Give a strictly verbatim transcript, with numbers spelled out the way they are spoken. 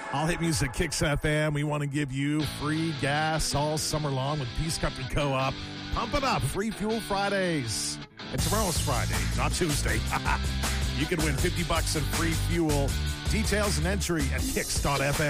All Hit Music Kicks F M. We want to give you free gas all summer long with Peace Country Co-op. Pump it up. Free Fuel Fridays. And tomorrow's Friday, not Tuesday. You can win fifty bucks in free fuel. Details and entry at kicks dot f m.